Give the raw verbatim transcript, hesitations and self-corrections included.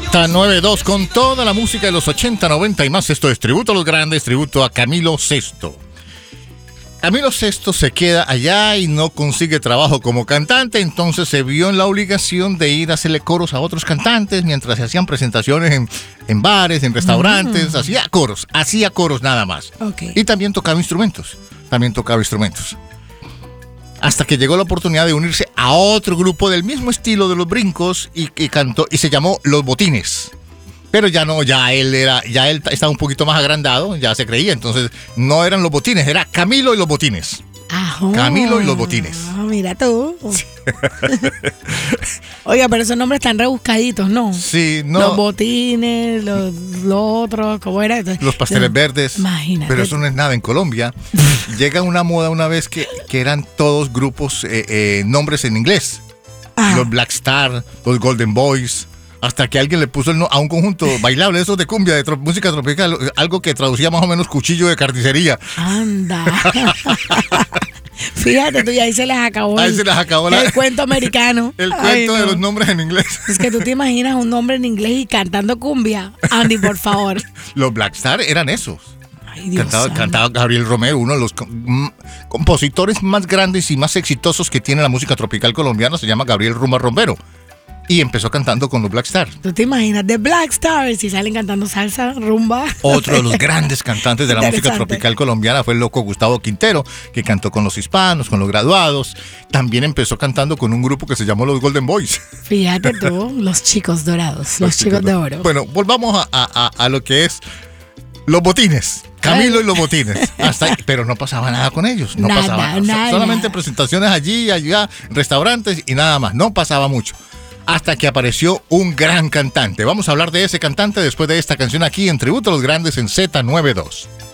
Z noventa y dos con toda la música de los ochenta, noventa y más. Esto es Tributo a los Grandes, tributo a Camilo Sesto. Camilo Sesto se queda allá y no consigue trabajo como cantante, entonces se vio en la obligación de ir a hacerle coros a otros cantantes mientras se hacían presentaciones en, en bares, en restaurantes, mm. hacía coros, hacía coros nada más. Okay. Y también tocaba instrumentos, también tocaba instrumentos. Hasta que llegó la oportunidad de unirse a otro grupo del mismo estilo de Los Brincos y, y cantó y se llamó Los Botines. Pero ya no, ya él era, ya él estaba un poquito más agrandado, ya se creía, entonces no eran Los Botines, era Camilo y Los Botines. Ajá. Camilo y Los Botines. Mira tú. Sí. Oiga, pero esos nombres están rebuscaditos, ¿no? Sí, no. Los Botines, los, los otros, ¿cómo era? Los Pasteles Verdes. Imagínate. Pero eso no es nada en Colombia. Llega una moda una vez que, que eran todos grupos, eh, eh, nombres en inglés. Ah. Los Black Star, los Golden Boys. Hasta que alguien le puso el no, a un conjunto bailable, esos de cumbia, de tro, música tropical, algo que traducía más o menos cuchillo de carnicería. Anda. Fíjate tú, y ahí se les acabó, ahí el, se les acabó la, el cuento americano. El Ay, cuento no. de los nombres en inglés. Es que tú te imaginas un nombre en inglés y cantando cumbia. Andy, por favor. Los Black Star eran esos. Ay, Dios cantaba, cantaba Gabriel Romero, uno de los com- compositores más grandes y más exitosos que tiene la música tropical colombiana, se llama Gabriel Rumba Romero. Y empezó cantando con los Black Stars. ¿Tú te imaginas The Black Stars y salen cantando salsa, rumba? Otro de los grandes cantantes de la música tropical colombiana fue el loco Gustavo Quintero, que cantó con los hispanos, con los graduados. También empezó cantando con un grupo que se llamó los Golden Boys. Fíjate tú, los chicos dorados, los, los chicos, chicos de oro. Bueno, volvamos a, a, a lo que es Los Botines. Camilo y Los Botines. Hasta ahí, pero no pasaba nada con ellos. No nada, pasaba nada. Solamente presentaciones allí, allá, restaurantes y nada más. No pasaba mucho. Hasta que apareció un gran cantante. Vamos a hablar de ese cantante después de esta canción aquí en Tributo a los Grandes en Z noventa y dos.